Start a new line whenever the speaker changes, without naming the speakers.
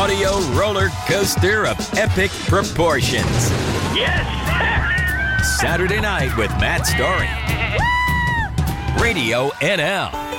audio roller coaster of epic proportions.
Yes!
Saturday night with Matt Story. Radio NL.